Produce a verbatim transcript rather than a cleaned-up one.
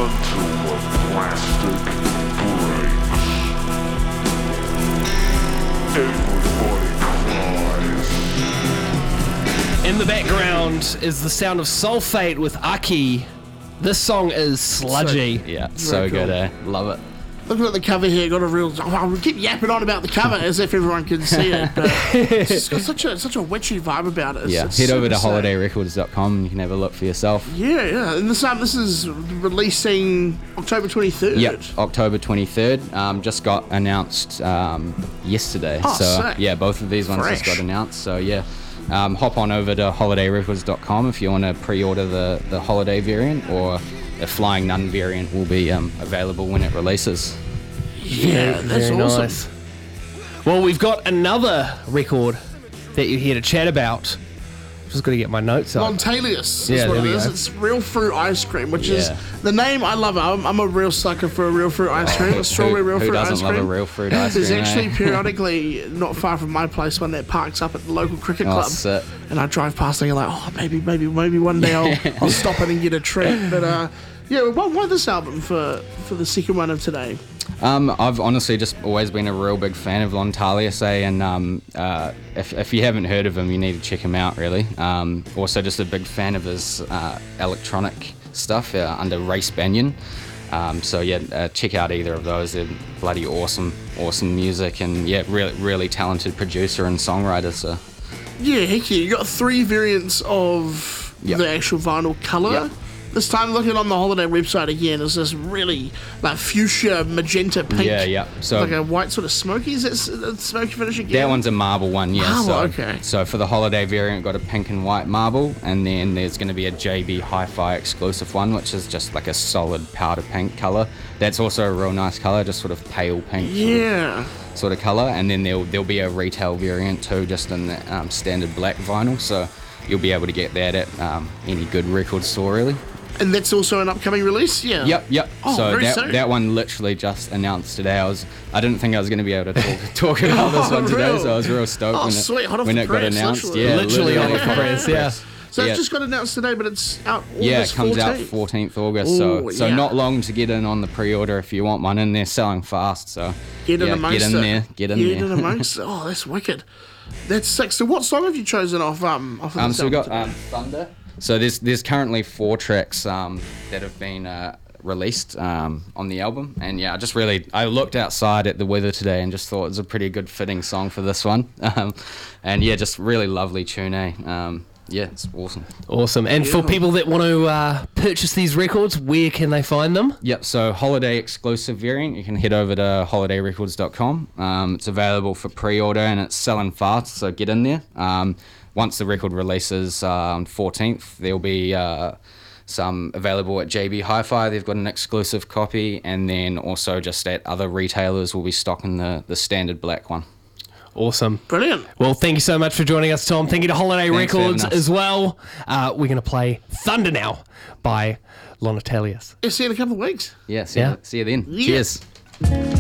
until the plastic breaks. Everybody cries. In the background is the sound of Sulfate with Aki. This song is sludgy. So, yeah, so cool. good, eh? Love it. Looking at the cover here, got a real. Oh, we keep yapping on about the cover as if everyone can see it, but it's got such a such a witchy vibe about it. It's, Yeah, it's head over super to sick. holiday records dot com and you can have a look for yourself. Yeah, yeah. And this um, this is releasing October twenty-third. Yep, October twenty-third. Um, just got announced um, yesterday. Oh, so sick. yeah, both of these ones just Fresh. got announced. So yeah, um, hop on over to holiday records dot com if you want to pre-order the, the holiday variant, or the Flying Nun variant will be um, available when it releases. Yeah, that's Very awesome. nice. Well, we've got another record that you're here to chat about. Just got to get my notes up. Montalius Yeah, is what there it we is. go. It's real fruit ice cream, which is Yeah. the name. I love it. I'm, I'm a real sucker for a real fruit ice cream, a strawberry who, real who fruit doesn't ice love cream. a real fruit ice There's cream? actually eh? periodically not far from my place one that parks up at the local cricket Oh, club, sick. and I drive past and I'm like, oh, maybe, maybe, maybe one day I'll, I'll stop in and get a treat. But uh, yeah, why, why this album for for the second one of today? Um, I've honestly just always been a real big fan of Lontalius, eh? And um, uh, if, if you haven't heard of him, you need to check him out, really. Um, also, just a big fan of his uh, electronic stuff uh, under Race Banyan. Um, so yeah, uh, check out either of those. They're bloody awesome, awesome music, and yeah, really, really talented producer and songwriter. So Yeah, heck yeah. You got three variants of Yep. the actual vinyl colour. Yep. This time, looking on the holiday website again, is this really like fuchsia magenta pink. yeah, yeah. So Like a white sort of smoky. Is it s- a smoky finish again? that one's a marble one, yeah. Marble, so, okay. So for the holiday variant, got a pink and white marble, and then there's going to be a J B Hi-Fi exclusive one, which is just like a solid powder pink color. That's also a real nice color, just sort of pale pink. sort of- Yeah. Sort of color, and then there'll there'll be a retail variant too, just in the um, standard black vinyl. So you'll be able to get that at um, any good record store, really. And that's also an upcoming release? Yeah. Yep, yep. Oh, so very that soon. that one literally just announced today. I was I didn't think I was going to be able to talk, talk about this Oh, one today, real? so I was real stoked Oh, when sweet, it hot off when the it got press, announced. literally. Yeah, Literally on the Yeah. press, yeah. So Yeah. it's just got announced today, but it's out August Yeah, it comes out fourteenth. fourteenth August, so Ooh, so yeah. not long to get in on the pre-order if you want one, and they're selling fast. So Get in yeah, amongst get in it. there, get in Get there. in amongst it. Oh, that's wicked. That's sick. So what song have you chosen off um off of Um, this so we got album um, Thunder. So there's there's currently four tracks um, that have been uh, released um, on the album, and yeah, I just really I looked outside at the weather today and just thought it was a pretty good fitting song for this one, um, and yeah, just really lovely tune, eh? Um, yeah, it's awesome. Awesome. And for Yeah. people that want to uh, purchase these records, where can they find them? Yep, so holiday exclusive variant, you can head over to holiday records dot com. Um, it's available for pre-order and it's selling fast, so get in there. Um, once the record releases uh, on fourteenth, there'll be uh, some available at J B Hi-Fi. They've got an exclusive copy, and then also just at other retailers will be stocking the, the standard black one. Awesome. Brilliant. Well, thank you so much for joining us, Tom. Thank you to Holiday Thanks for having Records us. as well. Uh, we're going to play Thunder now by Lonatalius. Yeah, see you in a couple of weeks. Yeah, see, Yeah. You, see you then. Yeah. Cheers.